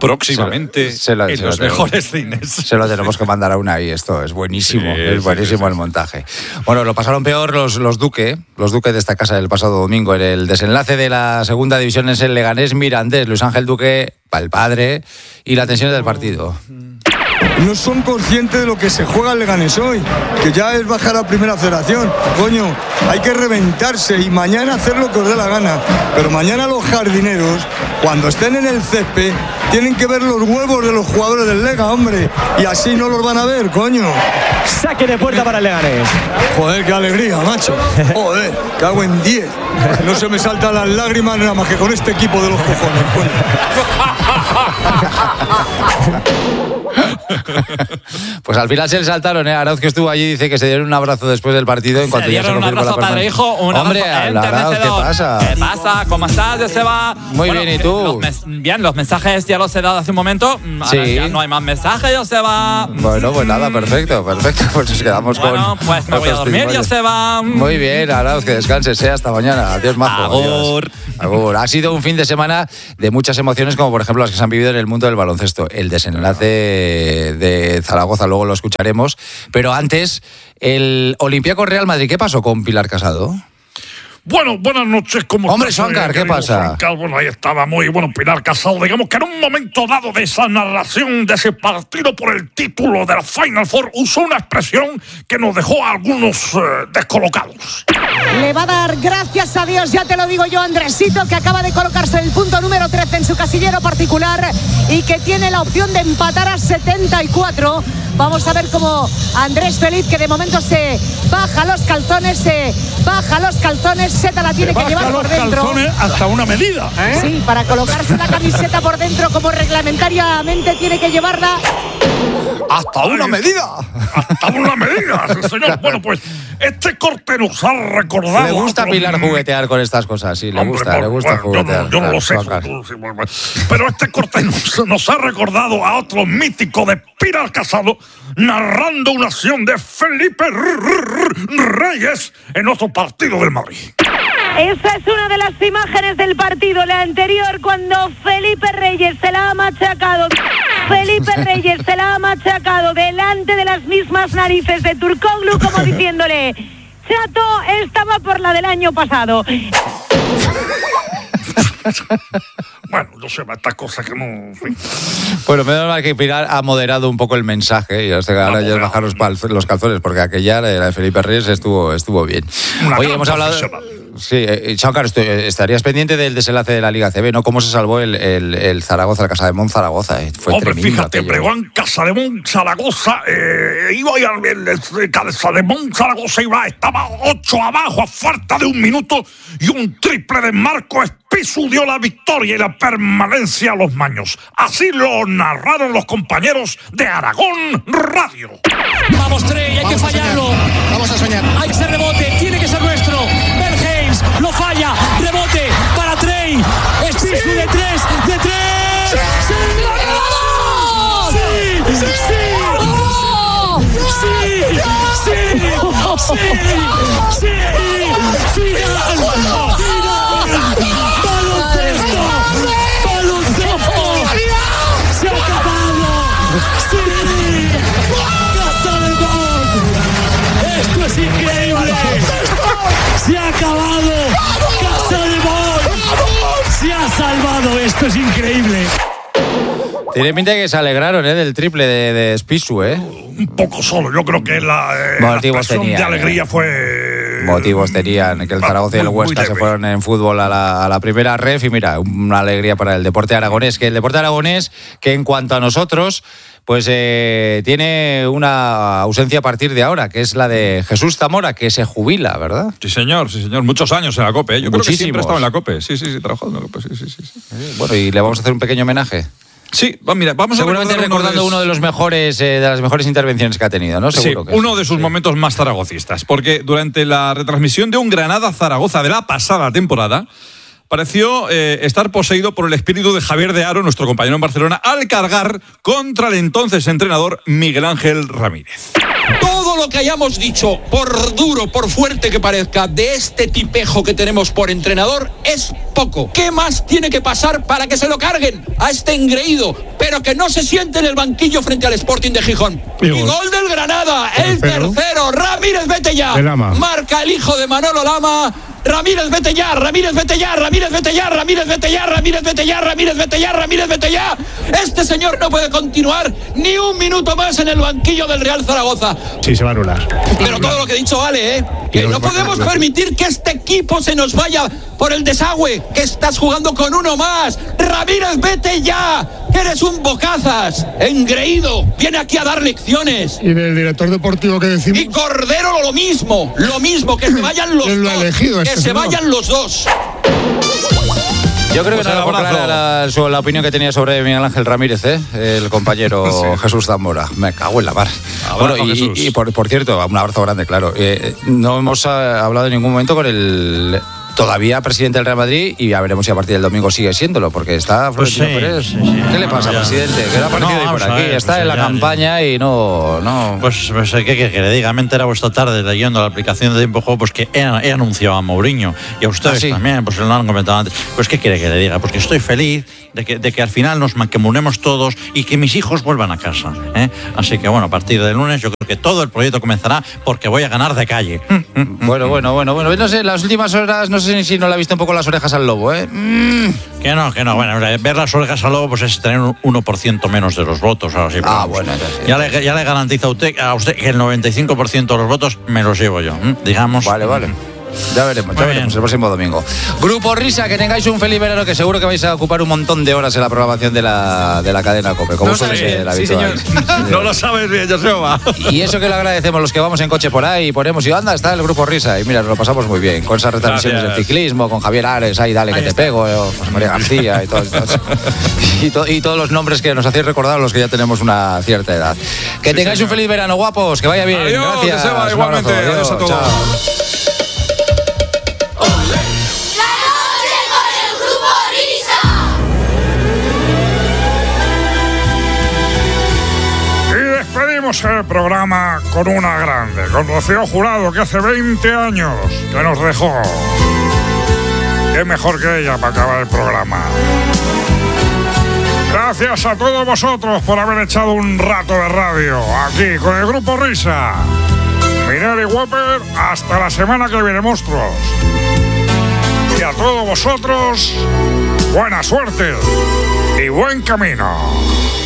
próximamente en los mejores cines. Se lo tenemos que mandar a Unai, esto es buenísimo, es buenísimo el montaje. Bueno, lo pasaron peor los Duque de esta casa el pasado domingo en el desenlace de la segunda división es el Leganés Mirandés. Luis Ángel Duque, el padre, y la tensión del partido. No son conscientes de lo que se juega el Leganés hoy, que ya es bajar a primera federación. Coño, hay que reventarse y mañana hacer lo que os dé la gana. Pero mañana los jardineros, cuando estén en el césped, tienen que ver los huevos de los jugadores del Lega, hombre. Y así no los van a ver, coño. Saque de puerta para el Leganés. Joder, qué alegría, macho. Joder, cago en 10. No se me saltan las lágrimas nada más que con este equipo de los cojones, coño. Pues al final se le saltaron, Arauz, que estuvo allí, dice que se dieron un abrazo después del partido en cuanto ya se confirmó la permanencia. Padre-hijo, un abrazo. Hombre, Arauz, ¿qué pasa? ¿Qué pasa? ¿Cómo estás, Joseba? Muy bien, ¿y tú? Bien, los mensajes ya los he dado hace un momento. Sí. Ya no hay más mensajes, Joseba. Bueno, pues nada, perfecto. Pues nos quedamos con... Bueno, pues me voy a dormir, Joseba. Muy bien, Arauz, que descanses, hasta mañana. Adiós, majo. Agur. Agur. Ha sido un fin de semana de muchas emociones, como por ejemplo las que se han vivido en el mundo del baloncesto. El desenlace de Zaragoza, luego lo escucharemos. Pero antes, el Olympiacos Real Madrid. ¿Qué pasó con Pilar Casado? Bueno, buenas noches, ¿cómo Hombre, estás? Suancar, ¿qué pasa? Suancar, bueno, ahí estaba muy bueno Pilar Casado. Digamos que en un momento dado de esa narración de ese partido por el título de la Final Four, usó una expresión que nos dejó a algunos descolocados. Le va a dar gracias a Dios, ya te lo digo yo, Andresito, que acaba de colocarse el punto número 13 en su casillero particular y que tiene la opción de empatar a 74. Vamos a ver cómo Andrés Feliz, que de momento se baja los calzones, Seta la tiene que llevar por dentro. Calzones hasta una medida, ¿eh? Sí, para colocarse la camiseta por dentro como reglamentariamente tiene que llevarla. ¡Hasta una medida! ¡Hasta una medida, sí, señor! Bueno, pues este corte nos ha recordado... Le gusta a Pilar juguetear con estas cosas, sí, le gusta juguetear. Yo no lo sé, pero este corte nos ha recordado a otro mítico de Pilar Casado narrando una acción de Felipe Reyes en otro partido del Madrid. Esa es una de las imágenes del partido, la anterior, cuando Felipe Reyes se la ha machacado. Felipe Reyes se la ha machacado delante de las mismas narices de Turkoglu, como diciéndole: chato, estaba por la del año pasado. Bueno, no sé, estas cosas que no... En fin. Bueno, menos mal que Pilar ha moderado un poco el mensaje y ahora ya es bajar los calzones, porque aquella, la de Felipe Reyes, estuvo bien. Oye, hemos hablado... Sí, Chaucar, estarías pendiente del desenlace de la Liga CB, ¿no? ¿Cómo se salvó el Zaragoza, el Casademont Zaragoza? Fue hombre, tremendo. Fíjate, Breogán Casademont Zaragoza, el Casademont Zaragoza estaba 8 abajo a falta de un minuto y un triple de Marco Espisu dio la victoria y la permanencia a los maños. Así lo narraron los compañeros de Aragón Radio. Vamos, Trey, hay que fallarlo. Vamos a soñar. Hay que ser rebote, tiene que ser nuestro. Lo falla, rebote para Trey, Espisu de 3, de 3. ¡Sí! ¡Sí! ¡Sí! ¡Sí! ¡Sí! ¡Sí! ¡Sí! ¡Final! ¡Baloncesto! ¡Se ha acabado! ¡Sí! ¡Casademont! ¡Esto es increíble! ¡Se ha acabado! ¡Casademont! ¡Se ha salvado! ¡Esto es increíble! Tiene pinta de que se alegraron del triple de Espisu, Un poco solo, yo creo que la expresión de alegría fue... Motivos tenían, que el Zaragoza y el Huesca se fueron en fútbol a la primera ref y mira, una alegría para el deporte aragonés, que en cuanto a nosotros, pues tiene una ausencia a partir de ahora, que es la de Jesús Zamora, que se jubila, ¿verdad? Sí, señor, muchos años en la COPE. Yo creo que siempre ha estado en la COPE. Sí, trabajó en la COPE, sí. Bueno, y le vamos a hacer un pequeño homenaje. Sí, mira, vamos seguramente recordando uno de los mejores de las mejores intervenciones que ha tenido, ¿no? Seguro que uno de sus momentos más zaragocistas, porque durante la retransmisión de un Granada-Zaragoza de la pasada temporada pareció estar poseído por el espíritu de Javier de Haro, nuestro compañero en Barcelona, al cargar contra el entonces entrenador Miguel Ángel Ramírez. Todo lo que hayamos dicho, por duro, por fuerte que parezca, de este tipejo que tenemos por entrenador es poco. ¿Qué más tiene que pasar para que se lo carguen a este engreído, pero que no se siente en el banquillo frente al Sporting de Gijón? Y gol del Granada, el tercero. Ramírez, vete ya. Marca el hijo de Manolo Lama. Ramírez, vete ya, Ramírez, vete ya, Ramírez, vete ya, Ramírez, vete ya, Ramírez, vete ya, Ramírez, vete ya, Ramírez, vete ya. Este señor no puede continuar ni un minuto más en el banquillo del Real Zaragoza. Sí, se va a anular. Pero todo lo que he dicho vale, ¿eh? Que no podemos permitir que este equipo se nos vaya por el desagüe, que estás jugando con uno más. Ramírez, vete ya, que eres un bocazas, engreído, viene aquí a dar lecciones. ¿Y del director deportivo que decimos? Y Cordero lo mismo, que se vayan los dos. Elegido, que se vayan los dos. Yo creo que no dejó clara la opinión que tenía sobre Miguel Ángel Ramírez, el compañero Jesús Zamora. Me cago en la mar. Bueno, y por cierto, un abrazo grande, claro. No hemos hablado en ningún momento con el todavía presidente del Real Madrid, y ya veremos si a partir del domingo sigue siéndolo, porque está Florentino Pérez. ¿Qué le pasa, presidente? ¿Qué le ha parecido ir por aquí? Está en la campaña y no... Pues ¿qué que le diga? Me he enterado esta tarde leyendo la aplicación de Tiempo Juego, pues que he anunciado a Mourinho, y a ustedes también, pues lo han comentado antes. Pues ¿qué quiere que le diga? Pues que estoy feliz de que al final nos mancomunemos todos y que mis hijos vuelvan a casa, ¿eh? Así que bueno, a partir del lunes yo creo que todo el proyecto comenzará, porque voy a ganar de calle. Bueno. No sé, las últimas horas, no sé si no le ha visto un poco las orejas al lobo, ¿eh? Que no. Bueno, ver las orejas al lobo pues es tener un 1% menos de los votos. Ahora sí, bueno. Ya le garantizo a usted que el 95% de los votos me los llevo yo, digamos. Vale. Ya veremos el próximo domingo. Grupo Risa, que tengáis un feliz verano, que seguro que vais a ocupar un montón de horas en la programación de la cadena COPE, como suele ser habitual. No lo sabes bien, Joseba. Y eso que le agradecemos los que vamos en coche por ahí, ponemos y anda, está el Grupo Risa, y mira, nos lo pasamos muy bien, con esas retransmisiones del ciclismo, con Javier Ares, ahí dale que te pego, José María García y todos los nombres que nos hacéis recordar a los que ya tenemos una cierta edad. Que tengáis un feliz verano, guapos, que vaya bien. Adiós, gracias. Joseba, igualmente. Adiós a todos. Chao. El programa con una grande, con Rocío Jurado, que hace 20 años que nos dejó. Qué mejor que ella para acabar el programa. Gracias a todos vosotros por haber echado un rato de radio aquí con el Grupo Risa. Minel y Whopper, hasta la semana que viene, monstruos. Y a todos vosotros, buena suerte y buen camino.